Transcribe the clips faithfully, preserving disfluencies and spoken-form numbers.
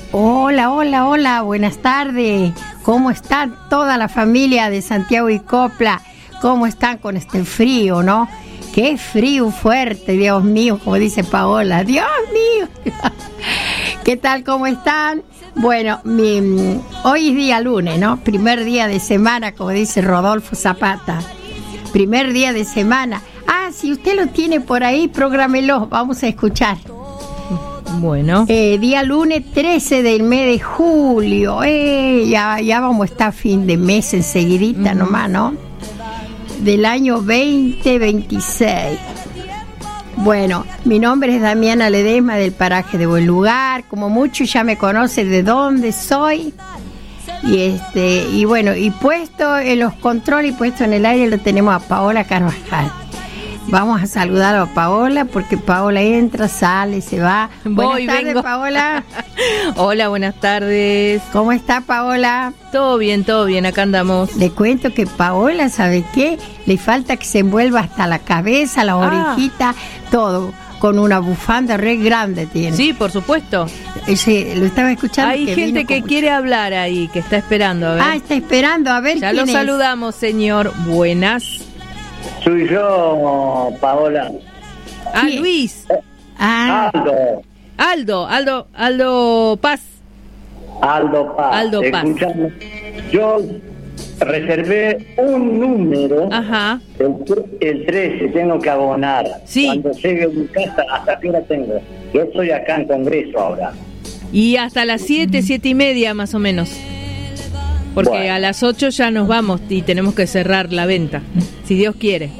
Hola, hola, hola, buenas tardes. ¿Cómo está toda la familia de Santiago y Copla? ¿Cómo están con este frío, no? Qué frío fuerte, Dios mío, como dice Paola. Dios mío. ¿Qué tal? ¿Cómo están? Bueno, mi, hoy es día lunes, ¿no? Primer día de semana, como dice Rodolfo Zapata. Primer día de semana. Ah, si usted lo tiene por ahí, prográmelo. Vamos a escuchar. Bueno. Eh, día lunes trece del mes de julio. Eh, ya, ya vamos a estar fin de mes enseguidita, uh-huh. nomás, ¿no? Del año veinte veintiséis. Bueno, mi nombre es Damiana Ledesma, del paraje de Buen Lugar. Como muchos ya me conocen de dónde soy. Y este y bueno, y puesto en los controles y puesto en el aire lo tenemos a Paola Carvajal. Vamos a saludar a Paola porque Paola entra, sale, se va. Voy, buenas tardes, vengo. Paola. Hola, buenas tardes. ¿Cómo está, Paola? Todo bien, todo bien, acá andamos. Le cuento que Paola, ¿sabe qué? Le falta que se envuelva hasta la cabeza, la orejita, ah. todo. Con una bufanda re grande tiene. Sí, por supuesto. Ese, lo estaba escuchando. Hay que gente que quiere mucho. hablar ahí, que está esperando. A ver. Ah, está esperando, a ver ya quién lo es. saludamos, señor. Buenas. Soy yo, Paola. Ah, ¿Quién? Luis. Ah. Aldo. Aldo, Aldo, Aldo Paz. Aldo Paz. Aldo Paz. Escuchame, yo reservé un número. Ajá. El, el trece, tengo que abonar. Sí. Cuando llegue a mi casa, ¿hasta qué hora tengo? Yo estoy acá en Congreso ahora. Y hasta las siete, siete y media más o menos. Porque bueno. a las ocho ya nos vamos y tenemos que cerrar la venta, si Dios quiere.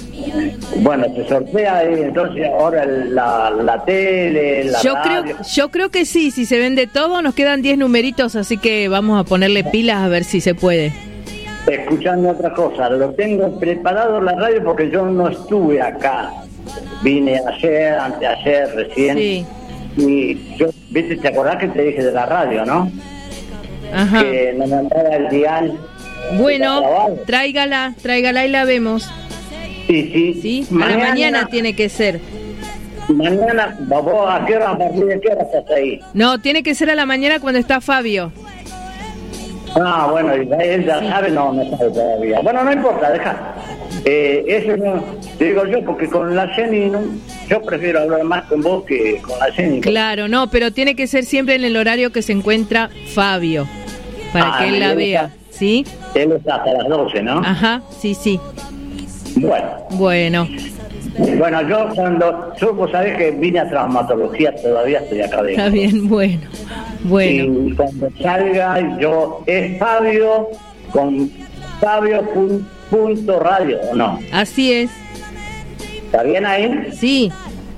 Bueno, se sortea ahí, entonces ahora la, la tele, la yo radio. creo Yo creo que sí, si se vende todo, nos quedan diez numeritos, así que vamos a ponerle pilas a ver si se puede. Escuchando otra cosa, lo tengo preparado la radio porque yo no estuve acá. Vine ayer, anteayer, recién. Sí. Y yo, viste, ¿te acordás que te dije de la radio, no? Ajá. Que me mandaba el dial. Bueno, tráigala, tráigala y la vemos. Sí, sí. Sí, mañana, a la mañana tiene que ser. Mañana, ¿vos a qué hora, a partir de qué hora estás ahí? No, tiene que ser a la mañana cuando está Fabio. Ah, bueno, él ya sí. sabe, no, no sabe todavía. Bueno, no importa, deja. Eh, eso no, te digo yo, porque con la Jenny, no, yo prefiero hablar más con vos que con la Jenny. Claro, no, pero tiene que ser siempre en el horario que se encuentra Fabio, para ah, que él la él vea, está, ¿sí? Él está hasta las doce, ¿no? Ajá, sí, sí. Bueno. Bueno. Bueno, yo cuando, yo vos sabés que vine a traumatología, todavía estoy acá dentro. Está bien, bueno, bueno. Y cuando salga, yo, es Fabio, con Fabio punto, punto radio, ¿o no? Así es. ¿Está bien ahí? Sí.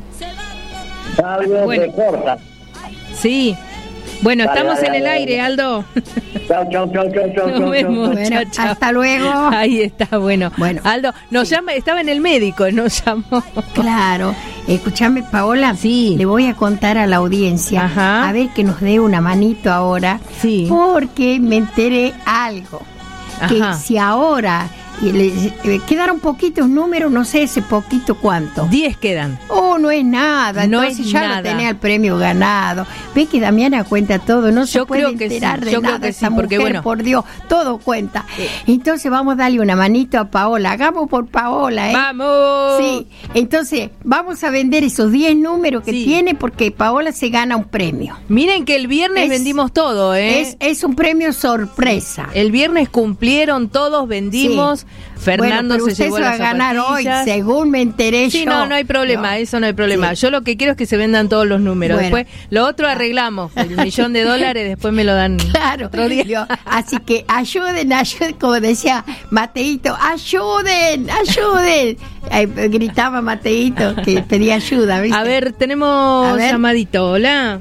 Fabio bueno. de Corta. Sí. Bueno, dale, estamos dale, en dale, el aire, Aldo. Chau, chau, chau, chau, chau. Nos vemos, bueno, chau, chau. Hasta luego. Ahí está, bueno. Bueno, Aldo, nos sí. llama, estaba en el médico, nos llamó. Claro. Escúchame, Paola. Sí. Le voy a contar a la audiencia. Ajá. A ver que nos dé una manito ahora. Sí. Porque me enteré algo. Ajá. Que si ahora y le, eh, quedaron poquitos números, no sé ese poquito cuánto. Diez quedan. Oh, no es nada. No Entonces es ya nada. no tenía el premio ganado. Ve que Damiana cuenta todo, no Yo se puede creo que enterar sí. de Yo nada. creo que esa sí, porque mujer, bueno. por Dios, todo cuenta. Eh. Entonces vamos a darle una manito a Paola. Hagamos por Paola, ¿eh? ¡Vamos! Sí. Entonces vamos a vender esos diez números que sí. tiene porque Paola se gana un premio. Miren que el viernes es, vendimos todo, ¿eh? Es, es un premio sorpresa. El viernes cumplieron todos, vendimos. Sí. Fernando bueno, pero se llevó usted se va a ganar hoy, según me enteré sí, yo. no, no hay problema, no. eso no hay problema. Sí. Yo lo que quiero es que se vendan todos los números. Bueno. Después, lo otro arreglamos. El millón de dólares, después me lo dan claro, otro día. Yo, así que ayuden, ayuden, como decía Mateito, ayuden, ayuden. Ay, gritaba Mateito que pedía ayuda, ¿viste? A ver, tenemos a ver. llamadito. Hola.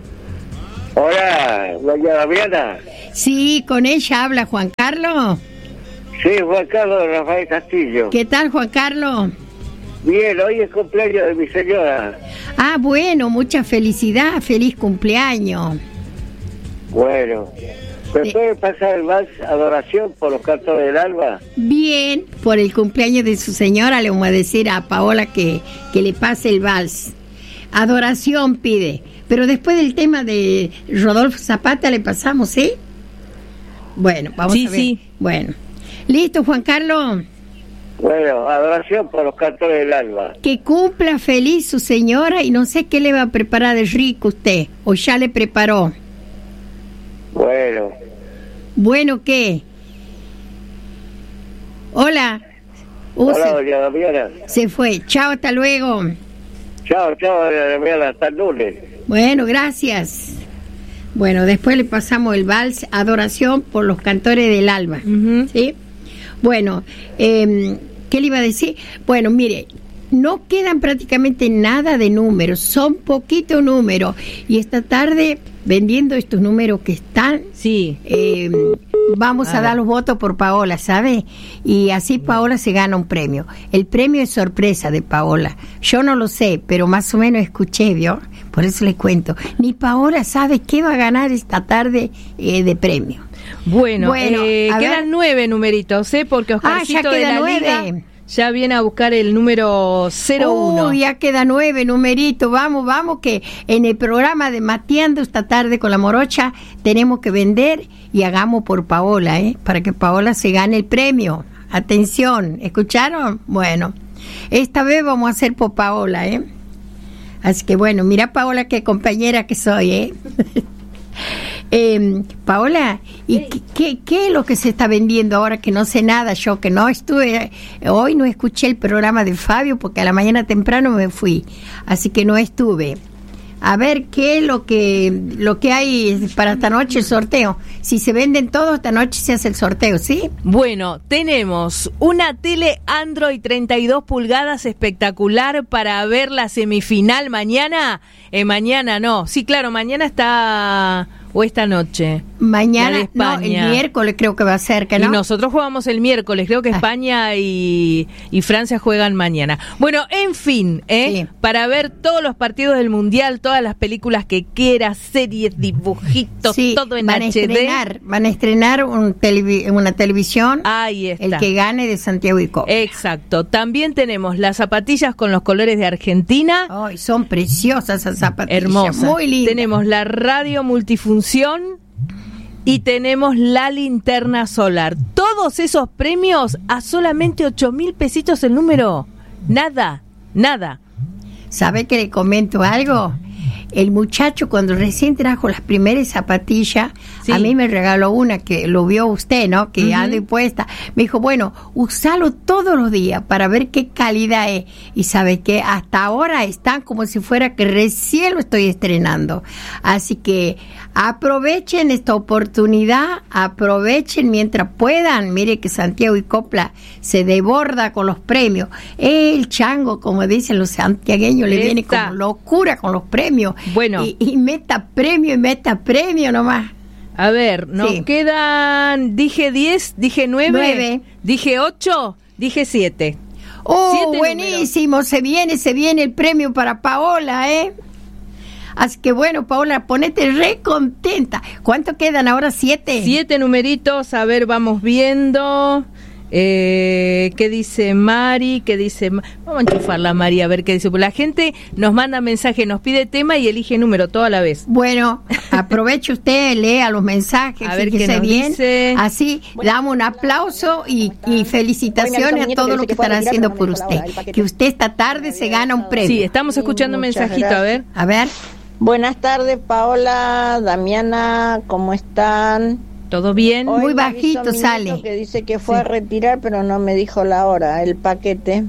Hola, doña Damiana. Sí, con ella habla Juan Carlos. Sí, Juan Carlos Rafael Castillo. ¿Qué tal, Juan Carlos? Bien, hoy es cumpleaños de mi señora. Ah, bueno, mucha felicidad, feliz cumpleaños. Bueno, ¿me eh. puede pasar el vals Adoración por los Cantores del Alba? Bien, por el cumpleaños de su señora le vamos a decir a Paola que, que le pase el vals. Adoración pide. pero después del tema de Rodolfo Zapata le pasamos, ¿sí? Bueno, vamos sí, a ver. Sí. Bueno. ¿Listo, Juan Carlos? Bueno, adoración por los cantores del alba. Que cumpla feliz su señora y no sé qué le va a preparar de rico usted, o ya le preparó. Bueno. ¿Bueno qué? Hola. Uh, Hola, se, doña Damiana. se fue. Chao, hasta luego. Chao, chao, doña Damiana, hasta el lunes. Bueno, gracias. Bueno, después le pasamos el vals Adoración por los cantores del alba. Uh-huh. ¿Sí? Bueno, eh, ¿qué le iba a decir? Bueno, mire, no quedan prácticamente nada de números, son poquitos números. Y esta tarde, vendiendo estos números que están, Sí. eh, vamos a, a dar los votos por Paola, ¿sabe? Y así Paola se gana un premio. El premio es sorpresa de Paola. Yo no lo sé, pero más o menos escuché, ¿vio? Por eso le cuento. Ni Paola sabe qué va a ganar esta tarde eh, de premio. Bueno, Bueno, eh, a quedan ver. nueve numeritos, ¿eh? Porque Oscarcito Ah, ya de queda la nueve. Liga ya viene a buscar el número cero uno. Uy, ya queda nueve numeritos. Vamos, vamos, que en el programa de Mateando esta tarde con la morocha tenemos que vender y hagamos por Paola, ¿eh? Para que Paola se gane el premio. Atención, ¿escucharon? Bueno, esta vez vamos a hacer por Paola, ¿eh? Así que bueno, mira Paola qué compañera que soy, ¿eh? Eh, Paola, ¿y sí. qué, qué, qué es lo que se está vendiendo ahora que no sé nada? Yo que no estuve, hoy no escuché el programa de Fabio porque a la mañana temprano me fui, así que no estuve. A ver qué es lo que lo que hay para esta noche el sorteo. Si se venden todos, esta noche se hace el sorteo, ¿sí? Bueno, tenemos una tele Android treinta y dos pulgadas espectacular para ver la semifinal mañana. Eh, mañana no, sí, claro, mañana está... o esta noche. Mañana, no, el miércoles creo que va a ser, que no. Y nosotros jugamos el miércoles, creo que ah. España y, y Francia juegan mañana. Bueno, en fin, ¿eh? Sí. Para ver todos los partidos del Mundial, todas las películas que quieras, series, dibujitos, sí, todo en van H D. A estrenar, van a estrenar un televi- una televisión. Ahí está. El que gane de Santiago y Copla. Exacto. También tenemos las zapatillas con los colores de Argentina. Ay, son preciosas esas zapatillas. Hermosas. Muy lindas. Tenemos la radio multifunción y tenemos la linterna solar. Todos esos premios a solamente ocho mil pesitos el número. Nada, nada. ¿Sabe que le comento algo? El muchacho cuando recién trajo las primeras zapatillas, sí. A mí me regaló una que lo vio usted, ¿no? Que uh-huh. ando impuesta. Me dijo, bueno, usalo todos los días para ver qué calidad es. Y sabe que hasta ahora están como si fuera que recién lo estoy estrenando. Así que aprovechen esta oportunidad, aprovechen mientras puedan. Mire que Santiago y Copla se desborda con los premios. El chango, como dicen los santiagueños, le Esta. viene como locura con los premios. Bueno. Y, y meta premio y meta premio nomás. A ver, nos sí. quedan, dije diez, dije nueve, dije ocho, dije siete. Oh, siete buenísimo, números. se viene, se viene el premio para Paola, ¿eh? Así que bueno, Paola, ponete re contenta. ¿Cuánto quedan ahora? ¿Siete? Siete numeritos, a ver, vamos viendo. Eh, ¿Qué dice Mari? ¿Qué dice? Vamos a enchufarla, Mari, a ver qué dice. Porque la gente nos manda mensaje, nos pide tema y elige número toda la vez. Bueno, aproveche usted, lea los mensajes, a ver qué nos bien. Dice. Así, bueno, damos un aplauso y, y felicitaciones a todo lo que están haciendo por usted. Que usted esta tarde se gana un premio. Sí, estamos escuchando un mensajito, gracias. a ver. A ver. Buenas tardes, Paola, Damiana, ¿cómo están? ¿Todo bien? Hoy muy bajito sale. Que dice que fue sí. a retirar, pero no me dijo la hora, el paquete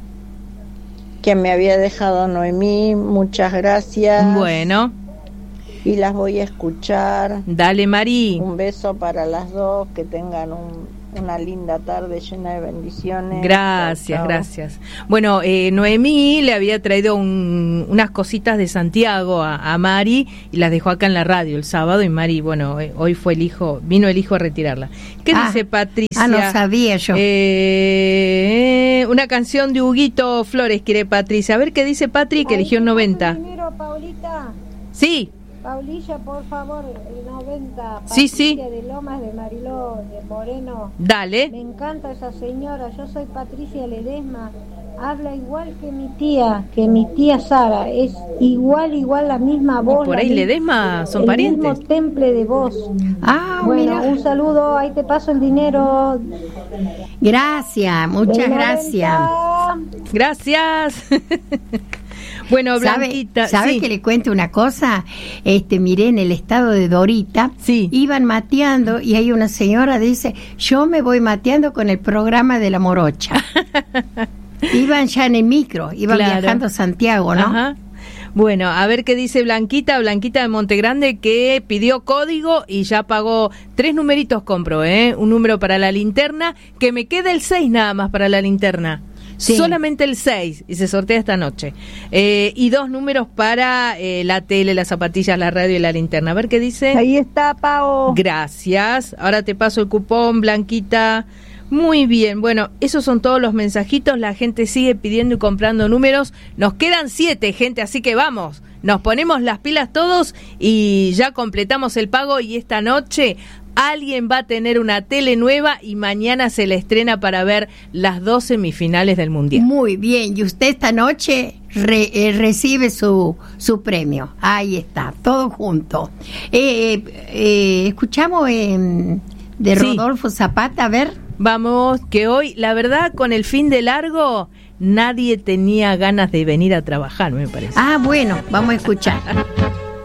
que me había dejado Noemí. Muchas gracias. Bueno. Y las voy a escuchar. Dale, Mari. Un beso para las dos, que tengan un, una linda tarde llena de bendiciones. Gracias, chao, chao. gracias. Bueno, eh, Noemí le había traído un, unas cositas de Santiago a, a Mari y las dejó acá en la radio el sábado y Mari, bueno, eh, hoy fue el hijo, vino el hijo a retirarla. ¿Qué ah, dice Patricia? Ah, no sabía yo. Eh, una canción de Huguito Flores quiere Patricia. A ver qué dice Patri, que eligió noventa. Primero, Paulita. Sí. Paulilla, por favor, el noventa. Sí, sí. De Lomas de Mariló, de Moreno. Dale. Me encanta esa señora. Yo soy Patricia Ledesma. habla igual que mi tía, que mi tía Sara, es igual, igual la misma voz. Por ahí la Ledesma son el parientes. mismo temple de voz. Ah, Bueno, mira. un saludo, ahí te paso el dinero. Gracias, muchas del gracias. noventa. Gracias. Bueno, ¿Sabe, Blanquita, ¿sabe sí. que le cuento una cosa? Este, miré en el estado de Dorita, Sí. iban mateando y hay una señora dice, yo me voy mateando con el programa de la morocha. Iban ya en el micro, iban Claro. viajando a Santiago, ¿no? Ajá. Bueno, a ver qué dice Blanquita, Blanquita de Montegrande, que pidió código y ya pagó tres numeritos, compro, ¿eh? Un número para la linterna, que me queda el seis nada más para la linterna. Sí. Solamente el seis, y se sortea esta noche. Eh, y dos números para eh, la tele, las zapatillas, la radio y la linterna. A ver qué dice. Ahí está, Pao. Gracias. Ahora te paso el cupón, Blanquita. Muy bien. Bueno, esos son todos los mensajitos. La gente sigue pidiendo y comprando números. Nos quedan siete, gente, así que vamos. Nos ponemos las pilas todos y ya completamos el pago. Y esta noche alguien va a tener una tele nueva y mañana se le estrena para ver las dos semifinales del Mundial. Muy bien, y usted esta noche re- eh, recibe su, su premio. Ahí está, todo junto. Eh, eh, escuchamos eh, de Sí. Rodolfo Zapata, a ver. Vamos, que hoy, la verdad, con el fin de largo, nadie tenía ganas de venir a trabajar, me parece. Ah, bueno, vamos a escuchar.